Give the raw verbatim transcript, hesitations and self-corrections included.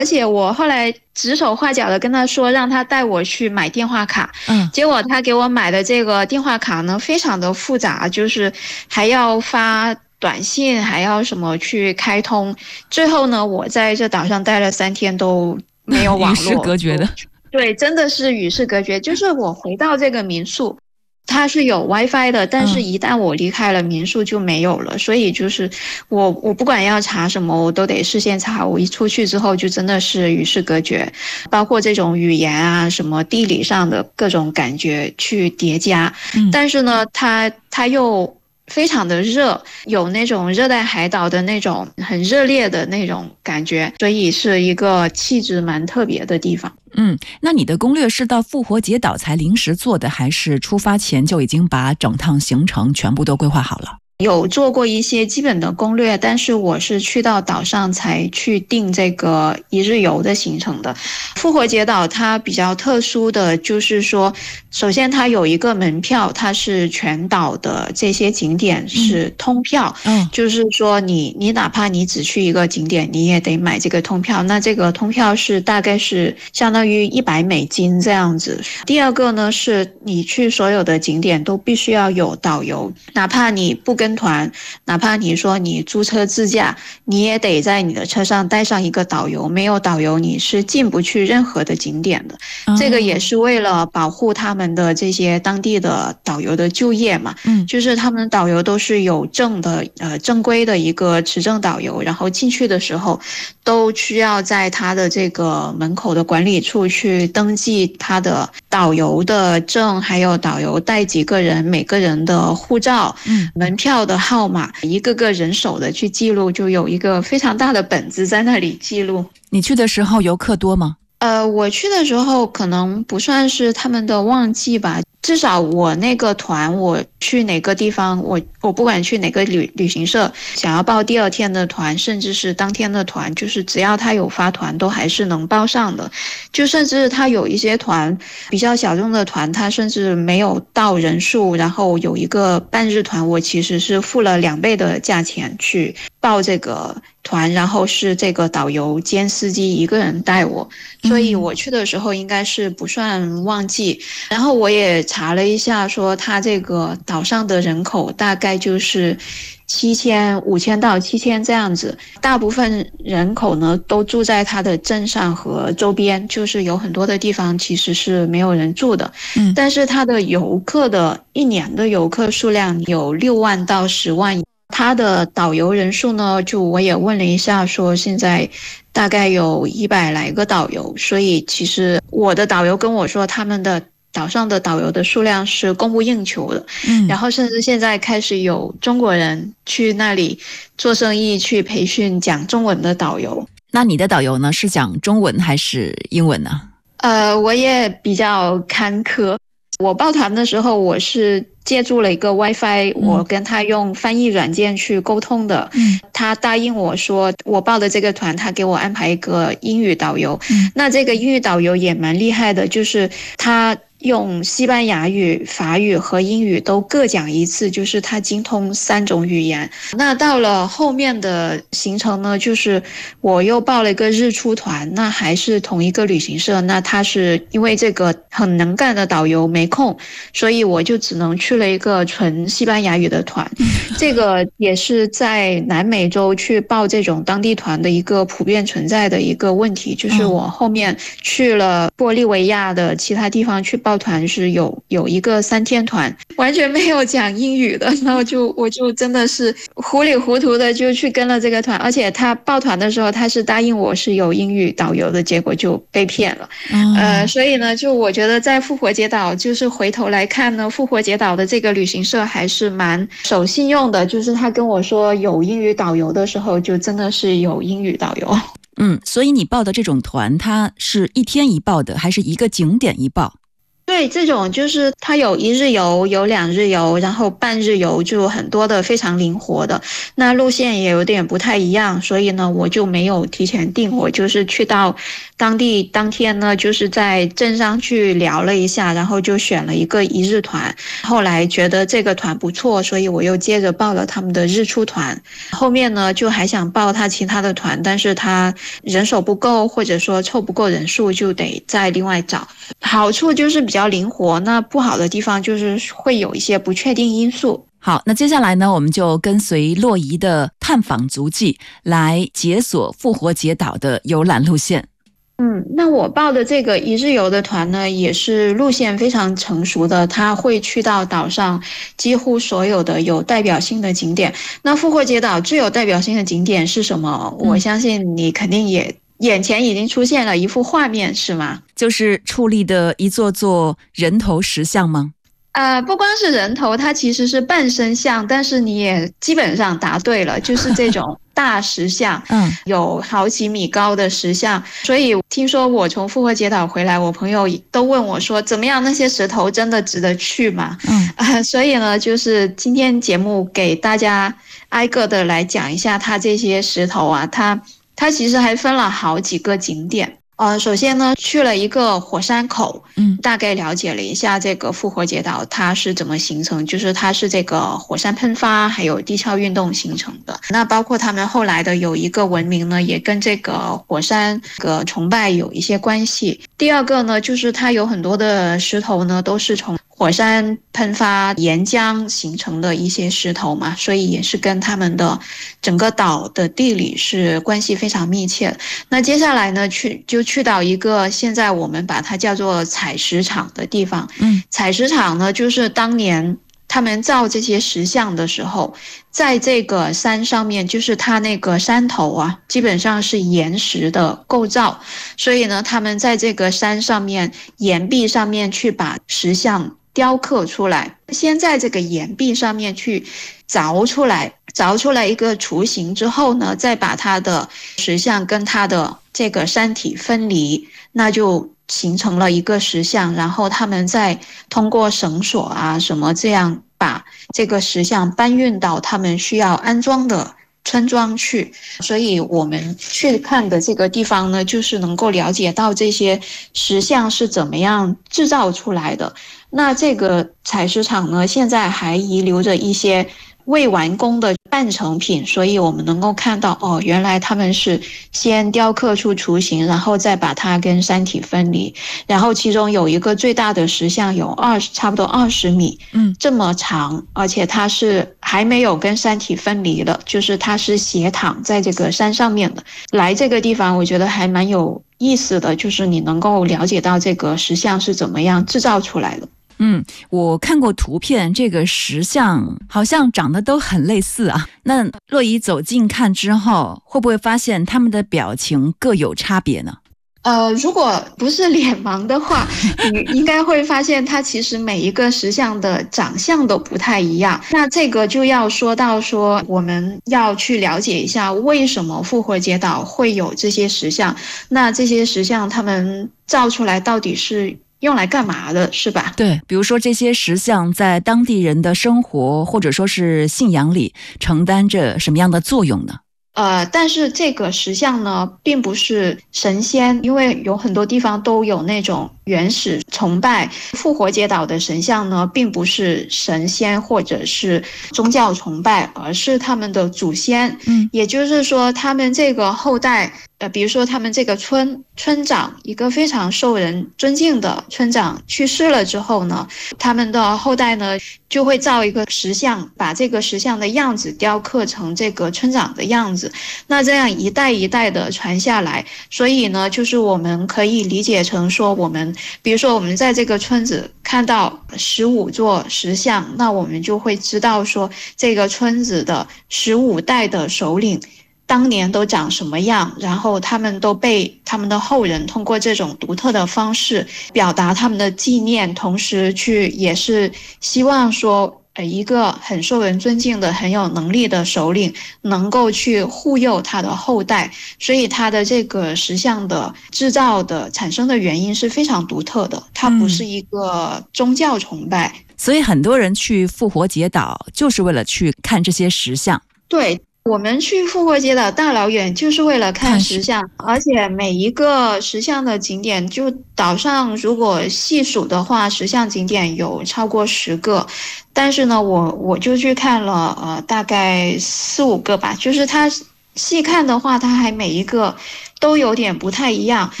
而且我后来指手画脚的跟他说，让他带我去买电话卡。 嗯， 结果他给我买的这个电话卡呢，非常的复杂，就是还要发短信，还要什么去开通。最后呢，我在这岛上待了三天都没有与网络。 世隔绝的。 对，真的是与世隔绝。就是我回到这个民宿，它是有 WiFi 的，但是嗯一旦我离开了民宿就没有了。所以就是我我不管要查什么，我都得事先查。我一出去之后就真的是与世隔绝，包括这种语言啊、什么地理上的各种感觉去叠加。 嗯但是呢，它它又非常的热，有那种热带海岛的那种很热烈的那种感觉，所以是一个气质蛮特别的地方。 嗯，那你的攻略是到复活节岛才临时做的，还是出发前就已经把整趟行程全部都规划好了？ 有做过一些基本的攻略，但是我是去到岛上才去定这个一日游的行程的。复活节岛它比较特殊的就是说，首先它有一个门票，它是全岛的这些景点是通票， 嗯， 就是说你你哪怕你只去一个景点，你也得买这个通票。那这个通票是大概是相当于一百美金这样子。第二个呢，是你去所有的景点都必须要有导游，哪怕你不跟团，哪怕你说你租车自驾，你也得在你的车上带上一个导游，没有导游你是进不去任何的景点的。 哦、 这个也是为了保护他们的这些当地的导游的就业嘛。 嗯， 就是他们导游都是有证的，呃，正规的一个持证导游，然后进去的时候都需要在他的这个门口的管理处去登记他的导游的证，还有导游带几个人，每个人的护照、 嗯， 门票的号码，一个个人手的去记录，就有一个非常大的本子在那里记录。 你去的时候游客多吗？ 呃，我去的时候可能不算是他们的旺季吧，至少我那个团，我去哪个地方，我我不管去哪个旅旅行社，想要报第二天的团，甚至是当天的团，就是只要他有发团，都还是能报上的。就甚至他有一些团比较小众的团，他甚至没有到人数，然后有一个半日团，我其实是付了两倍的价钱去报这个团，然后是这个导游兼司机一个人带我，所以我去的时候应该是不算旺季。然后我也查了一下，说他这个岛上的人口大概就是七千、五千到七千这样子，大部分人口呢都住在他的镇上和周边，就是有很多的地方其实是没有人住的。 嗯， 但是他的游客的一年的游客数量有六万到十万。他的导游人数呢，就我也问了一下，说现在大概有一百来个导游，所以其实我的导游跟我说，他们的岛上的导游的数量是供不应求的。 嗯， 然后甚至现在开始有中国人去那里做生意，去培训讲中文的导游。 那你的导游呢，是讲中文还是英文呢？ 呃，我也比较坎坷。我报团的时候，我是借助了一个 WiFi，、嗯、我跟他用翻译软件去沟通的。 嗯， 他答应我说，我报的这个团，他给我安排一个英语导游。 嗯， 那这个英语导游也蛮厉害的，就是他用西班牙语、法语和英语都各讲一次，就是他精通三种语言。那到了后面的行程呢，就是我又报了一个日出团，那还是同一个旅行社，那他是因为这个很能干的导游没空，所以我就只能去了一个纯西班牙语的团。这个也是在南美洲去报这种当地团的一个普遍存在的一个问题，就是我后面去了玻利维亚的其他地方去报团，是有有一个三天团，完全没有讲英语的，然后就我就真的是糊里糊涂的就去跟了这个团，而且他报团的时候他是答应我是有英语导游的，结果就被骗了。 哦、 呃，所以呢，就我觉得在复活节岛，就是回头来看呢，复活节岛的这个旅行社还是蛮守信用的，就是他跟我说有英语导游的时候，就真的是有英语导游。 嗯，所以你报的这种团，它是一天一报的，还是一个景点一报？ 对， 对，这种就是它有一日游，有两日游，然后半日游，就很多的非常灵活的。那路线也有点不太一样，所以呢，我就没有提前订，我就是去到当地当天呢，就是在镇上去聊了一下，然后就选了一个一日团。后来觉得这个团不错，所以我又接着报了他们的日出团。后面呢，就还想报他其他的团，但是他人手不够，或者说凑不够人数，就得再另外找。好处就是比较灵活，那不好的地方就是会有一些不确定因素。 好，那接下来呢，我们就跟随洛仪的探访足迹来解锁复活节岛的游览路线。 嗯，那我报的这个一日游的团呢，也是路线非常成熟的，它会去到岛上几乎所有的有代表性的景点。那复活节岛最有代表性的景点是什么？我相信你肯定也眼前已经出现了一幅画面，是吗？ 就是矗立的一座座人头石像吗？ 呃，不光是人头，它其实是半身像，但是你也基本上答对了，就是这种大石像， 嗯， 有好几米高的石像。所以听说我从复活节岛回来，我朋友都问我说，怎么样，那些石头真的值得去吗？ 嗯， 呃，所以呢，就是今天节目给大家挨个的来讲一下它这些石头啊，它它其实还分了好几个景点。呃，首先呢，去了一个火山口， 嗯， 大概了解了一下这个复活节岛它是怎么形成，就是它是这个火山喷发还有地壳运动形成的。那包括他们后来的有一个文明呢，也跟这个火山的崇拜有一些关系。第二个呢，就是它有很多的石头呢，都是从火山喷发岩浆形成的一些石头嘛，所以也是跟他们的整个岛的地理是关系非常密切。那接下来呢，去就去到一个现在我们把它叫做采石场的地方。 嗯， 采石场呢，就是当年他们造这些石像的时候，在这个山上面，就是它那个山头啊，基本上是岩石的构造，所以呢，他们在这个山上面岩壁上面去把石像雕刻出来，先在这个岩壁上面去凿出来，凿出来一个雏形之后呢，再把它的石像跟它的这个山体分离，那就形成了一个石像，然后他们再通过绳索啊什么这样把这个石像搬运到他们需要安装的村庄去。所以我们去看的这个地方呢，就是能够了解到这些石像是怎么样制造出来的。那这个采石场呢，现在还遗留着一些未完工的半成品，所以我们能够看到，哦，原来他们是先雕刻出雏形，然后再把它跟山体分离，然后其中有一个最大的石像有二差不多二十米， 嗯， 这么长，而且它是还没有跟山体分离的，就是它是斜躺在这个山上面的。来这个地方，我觉得还蛮有意思的，就是你能够了解到这个石像是怎么样制造出来的。 嗯，我看过图片，这个石像好像长得都很类似啊。那洛仪走近看之后，会不会发现他们的表情各有差别呢？ 呃，如果不是脸盲的话，你应该会发现它其实每一个石像的长相都不太一样。那这个就要说到说，我们要去了解一下为什么复活节岛会有这些石像。那这些石像他们造出来到底是用来干嘛的，是吧？ 对，比如说这些石像在当地人的生活或者说是信仰里承担着什么样的作用呢？ 呃，但是这个石像呢，并不是神仙，因为有很多地方都有那种原始崇拜。复活节岛的神像呢，并不是神仙或者是宗教崇拜，而是他们的祖先。 嗯， 也就是说，他们这个后代，呃，比如说他们这个村村长，一个非常受人尊敬的村长去世了之后呢，他们的后代呢就会造一个石像，把这个石像的样子雕刻成这个村长的样子。那这样一代一代的传下来，所以呢，就是我们可以理解成说，我们比如说我们在这个村子看到十五座石像，那我们就会知道说，这个村子的十五代的首领当年都长什么样，然后他们都被他们的后人通过这种独特的方式表达他们的纪念，同时去也是希望说呃一个很受人尊敬的、很有能力的首领能够去护佑他的后代，所以他的这个石像的制造的产生的原因是非常独特的，它不是一个宗教崇拜。 嗯，所以很多人去复活节岛就是为了去看这些石像。 对，我们去复活节岛大老远就是为了看石像，而且每一个石像的景点，就岛上如果细数的话，石像景点有超过十个，但是呢，我我就去看了呃大概四五个吧，就是它细看的话，它还每一个都有点不太一样。